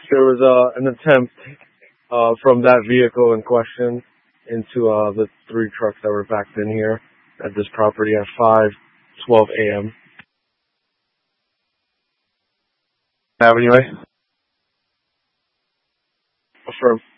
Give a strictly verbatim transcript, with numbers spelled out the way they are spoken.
There was uh, an attempt uh, from that vehicle in question into uh, the three trucks that were backed in here at this property at five twelve a.m. Avenue. Affirm.